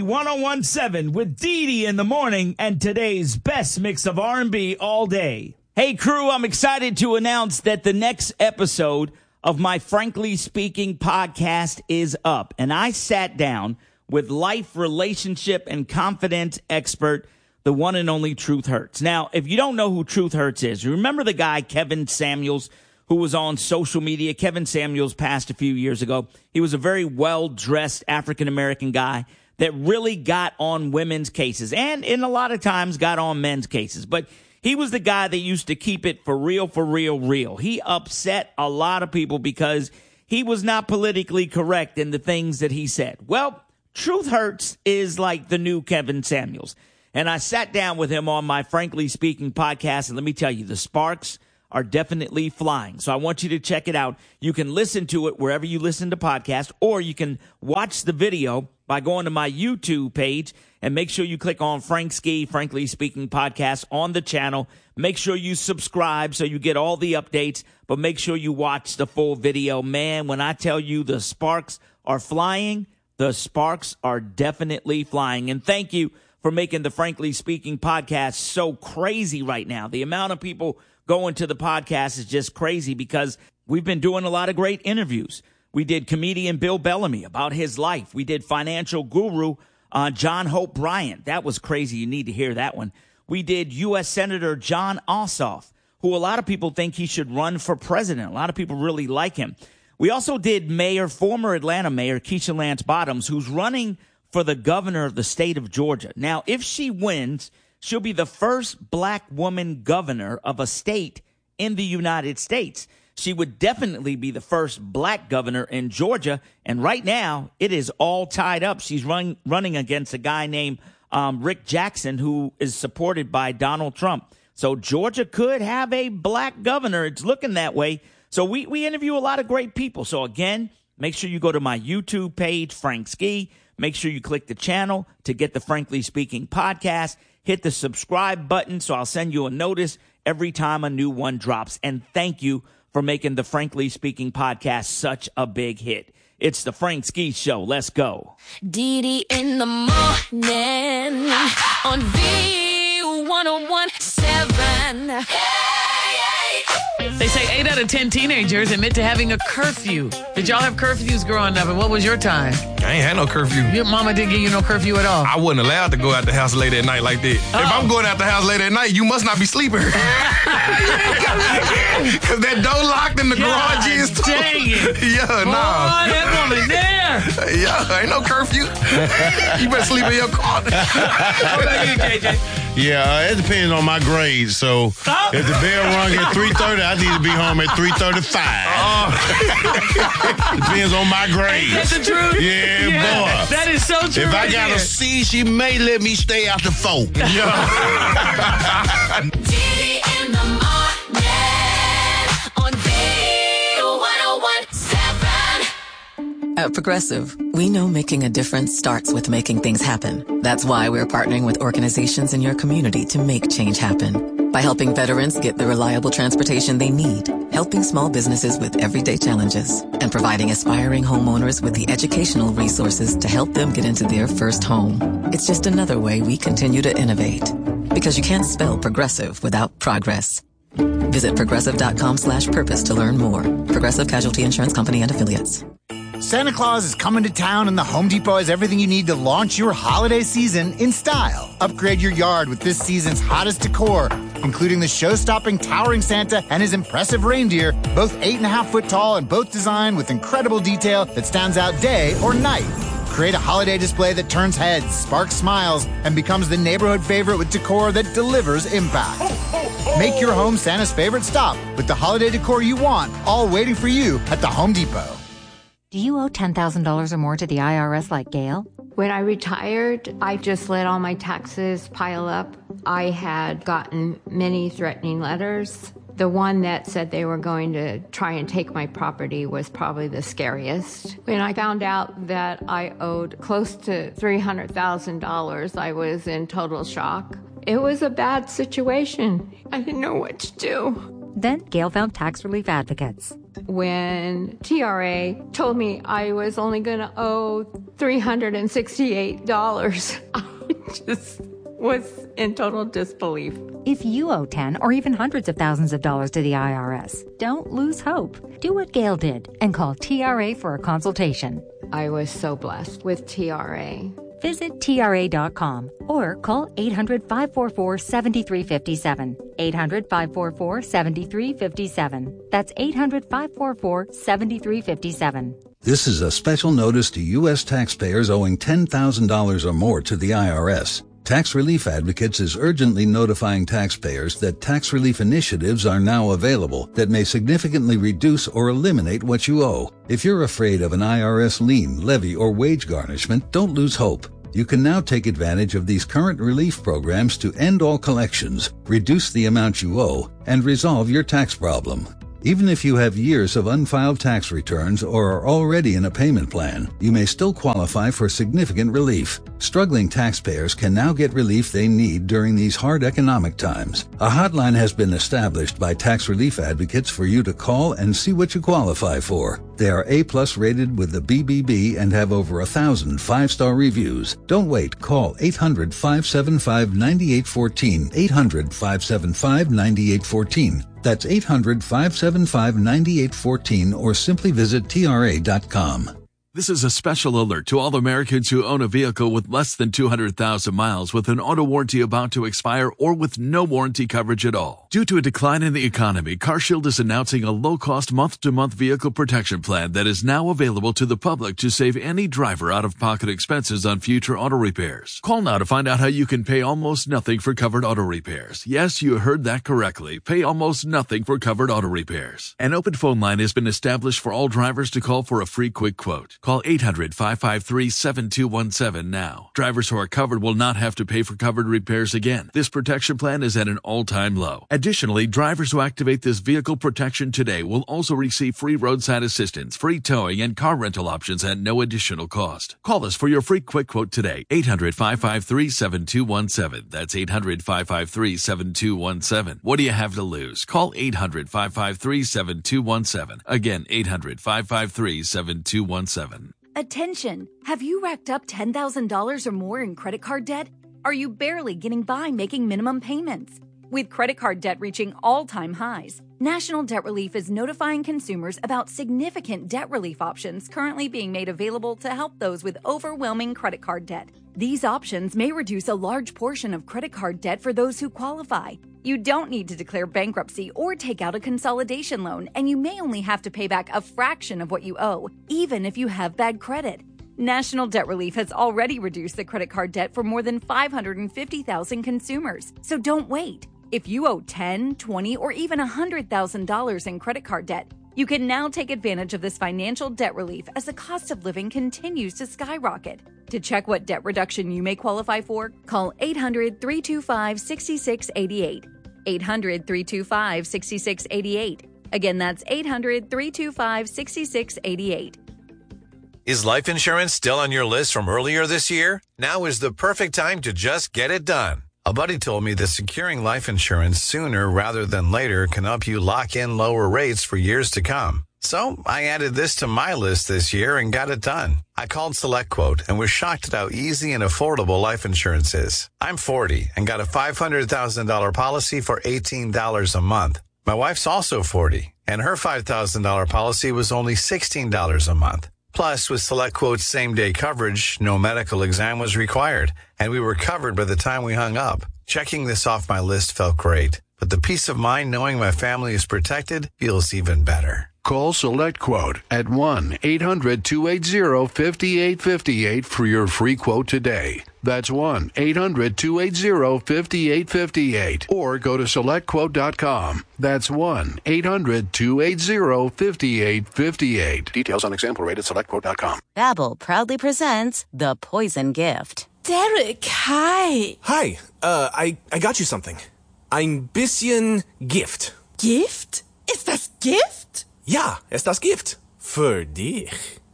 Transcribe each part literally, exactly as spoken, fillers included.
ten seventeen with Dee Dee in the morning and today's best mix of R and B all day. Hey, crew, I'm excited to announce that the next episode of my Frankly Speaking podcast is up. And I sat down with life, relationship, and confidence expert, the one and only Truth Hurts. Now, if you don't know who Truth Hurts is, you remember the guy, Kevin Samuels, who was on social media. Kevin Samuels passed a few years ago. He was a very well-dressed African-American guy that really got on women's cases and in a lot of times got on men's cases. But he was the guy that used to keep it for real, for real, real. He upset a lot of people because he was not politically correct in the things that he said. Well, Truth Hurts is like the new Kevin Samuels. And I sat down with him on my Frankly Speaking podcast, and let me tell you, the sparks are definitely flying. So I want you to check it out. You can listen to it wherever you listen to podcasts, or you can watch the video by going to my YouTube page, and make sure you click on Frank Ski, Frankly Speaking Podcast on the channel. Make sure you subscribe so you get all the updates, but make sure you watch the full video. Man, when I tell you the sparks are flying, the sparks are definitely flying. And thank you for making the Frankly Speaking Podcast so crazy right now. The amount of people going to the podcast is just crazy because we've been doing a lot of great interviews. We did comedian Bill Bellamy about his life. We did financial guru uh, John Hope Bryant. That was crazy. You need to hear that one. We did U S Senator Jon Ossoff, who a lot of people think he should run for president. A lot of people really like him. We also did Mayor, former Atlanta Mayor Keisha Lance Bottoms, who's running for the governor of the state of Georgia. Now, if she wins, she'll be the first black woman governor of a state in the United States. She would definitely be the first black governor in Georgia. And right now, it is all tied up. She's run, running against a guy named um, Rick Jackson, who is supported by Donald Trump. So Georgia could have a black governor. It's looking that way. So we, we interview a lot of great people. So again, make sure you go to my YouTube page, Frank Ski. Make sure you click the channel to get the Frankly Speaking podcast. Hit the subscribe button so I'll send you a notice every time a new one drops. And thank you for making the Frankly Speaking podcast such a big hit. It's the Frank Ski Show. Let's go. Dee Dee in the morning on V one oh one seven. They say eight out of ten teenagers admit to having a curfew. Did y'all have curfews growing up, and what was your time? I ain't had no curfew. Your mama didn't give you no curfew at all? I wasn't allowed to go out the house late at night like that. Oh. If I'm going out the house late at night, you must not be sleeping. Because that door locked and the God garage is too. Dang it. Yeah, Boy, nah. that woman there. Yeah, ain't no curfew. You better sleep in your car. What about you, J J? Yeah, uh, it depends on my grades. So Oh. if the bell rung at three thirty, I need to be home at three thirty-five. Oh. Depends on my grades. That's the truth? Yeah, boy. That is so true. If right I got there. a C, she may let me stay after four. Yeah. Dee Dee in the morning on V one oh one seven. At Progressive, we know making a difference starts with making things happen. That's why we're partnering with organizations in your community to make change happen. By helping veterans get the reliable transportation they need, helping small businesses with everyday challenges, and providing aspiring homeowners with the educational resources to help them get into their first home. It's just another way we continue to innovate. Because you can't spell progressive without progress. Visit progressive.com slash purpose to learn more. Progressive Casualty Insurance Company and Affiliates. Santa Claus is coming to town, and the Home Depot has everything you need to launch your holiday season in style. Upgrade your yard with this season's hottest decor, including the show-stopping towering Santa and his impressive reindeer, both eight and a half foot tall and both designed with incredible detail that stands out day or night. Create a holiday display that turns heads, sparks smiles, and becomes the neighborhood favorite with decor that delivers impact. Make your home Santa's favorite stop with the holiday decor you want, all waiting for you at the Home Depot. Do you owe ten thousand dollars or more to the I R S like Gail? When I retired, I just let all my taxes pile up. I had gotten many threatening letters. The one that said they were going to try and take my property was probably the scariest. When I found out that I owed close to three hundred thousand dollars, I was in total shock. It was a bad situation. I didn't know what to do. Then Gail found tax relief advocates. when T R A told me I was only going to owe three hundred sixty-eight dollars. I just was in total disbelief. If you owe ten or even hundreds of thousands of dollars to the I R S, don't lose hope. Do what Gail did and call T R A for a consultation. I was so blessed with T R A. Visit T R A dot com or call eight hundred, five four four, seven three five seven. eight hundred, five four four, seven three five seven. That's eight hundred, five four four, seven three five seven. This is a special notice to U S taxpayers owing ten thousand dollars or more to the I R S. Tax Relief Advocates is urgently notifying taxpayers that tax relief initiatives are now available that may significantly reduce or eliminate what you owe. If you're afraid of an I R S lien, levy, or wage garnishment, don't lose hope. You can now take advantage of these current relief programs to end all collections, reduce the amount you owe, and resolve your tax problem. Even if you have years of unfiled tax returns or are already in a payment plan, you may still qualify for significant relief. Struggling taxpayers can now get relief they need during these hard economic times. A hotline has been established by Tax Relief Advocates for you to call and see what you qualify for. They are A-plus rated with the B B B and have over a thousand five-star reviews. Don't wait. Call eight hundred, five seven five, nine eight one four, eight hundred, five seven five, nine eight one four. That's eight hundred, five seven five, nine eight one four or simply visit T R A dot com. This is a special alert to all Americans who own a vehicle with less than two hundred thousand miles with an auto warranty about to expire or with no warranty coverage at all. Due to a decline in the economy, CarShield is announcing a low-cost month-to-month vehicle protection plan that is now available to the public to save any driver out-of-pocket expenses on future auto repairs. Call now to find out how you can pay almost nothing for covered auto repairs. Yes, you heard that correctly. Pay almost nothing for covered auto repairs. An open phone line has been established for all drivers to call for a free quick quote. Call eight hundred, five five three, seven two one seven now. Drivers who are covered will not have to pay for covered repairs again. This protection plan is at an all-time low. Additionally, drivers who activate this vehicle protection today will also receive free roadside assistance, free towing, and car rental options at no additional cost. Call us for your free quick quote today. eight hundred, five five three, seven two one seven. That's eight hundred, five five three, seven two one seven. What do you have to lose? Call eight hundred, five five three, seven two one seven. Again, eight hundred, five five three, seven two one seven. Attention! Have you racked up ten thousand dollars or more in credit card debt? Are you barely getting by making minimum payments? With credit card debt reaching all-time highs, National Debt Relief is notifying consumers about significant debt relief options currently being made available to help those with overwhelming credit card debt. These options may reduce a large portion of credit card debt for those who qualify. You don't need to declare bankruptcy or take out a consolidation loan, and you may only have to pay back a fraction of what you owe, even if you have bad credit. National Debt Relief has already reduced the credit card debt for more than five hundred fifty thousand consumers, so don't wait. If you owe ten thousand dollars, twenty thousand dollars, or even one hundred thousand dollars in credit card debt, you can now take advantage of this financial debt relief as the cost of living continues to skyrocket. To check what debt reduction you may qualify for, call eight hundred, three two five, six six eight eight. eight hundred, three two five, six six eight eight. Again, that's eight hundred, three two five, six six eight eight. Is life insurance still on your list from earlier this year? Now is the perfect time to just get it done. A buddy told me that securing life insurance sooner rather than later can help you lock in lower rates for years to come. So I added this to my list this year and got it done. I called SelectQuote and was shocked at how easy and affordable life insurance is. I'm forty and got a five hundred thousand dollars policy for eighteen dollars a month. My wife's also forty, and her five thousand dollars policy was only sixteen dollars a month. Plus, with SelectQuote's same-day coverage, no medical exam was required, and we were covered by the time we hung up. Checking this off my list felt great, but the peace of mind knowing my family is protected feels even better. Call SelectQuote at one eight hundred, two eight zero, five eight five eight for your free quote today. That's one eight hundred, two eight zero, five eight five eight. Or go to select quote dot com. That's one eight hundred, two eight zero, five eight five eight. Details on example rate at select quote dot com. Babbel proudly presents The Poison Gift. Derek, hi. Hi, uh, I, I got you something. Ein bisschen Gift. Gift? Ist das Gift? Ja, ist das Gift. Für dich.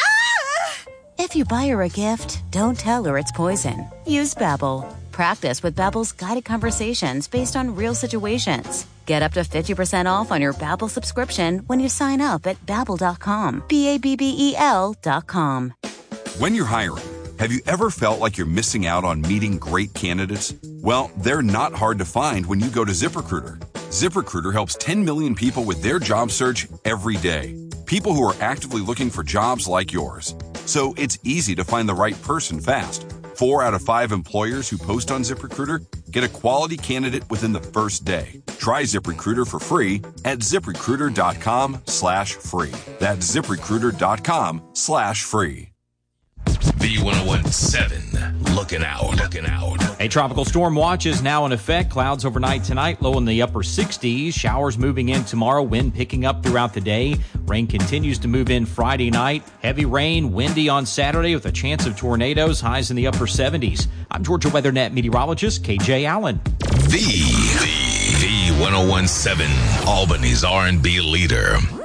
Ah! If you buy her a gift, don't tell her it's poison. Use Babbel. Practice with Babbel's guided conversations based on real situations. Get up to fifty percent off on your Babbel subscription when you sign up at babbel dot com. B A B B E L dot com. When you're hiring, have you ever felt like you're missing out on meeting great candidates? Well, they're not hard to find when you go to ZipRecruiter. ZipRecruiter helps ten million people with their job search every day. People who are actively looking for jobs like yours. So it's easy to find the right person fast. Four out of five employers who post on ZipRecruiter get a quality candidate within the first day. Try ZipRecruiter for free at ZipRecruiter.com slash free. That's ZipRecruiter.com slash free. V one seventeen, looking out, looking out. A tropical storm watch is now in effect. Clouds overnight tonight, low in the upper sixties. Showers moving in tomorrow, wind picking up throughout the day. Rain continues to move in Friday night. Heavy rain, windy on Saturday with a chance of tornadoes, highs in the upper seventies. I'm Georgia WeatherNet meteorologist K J Allen. The, the V one seventeen, Albany's R and B leader.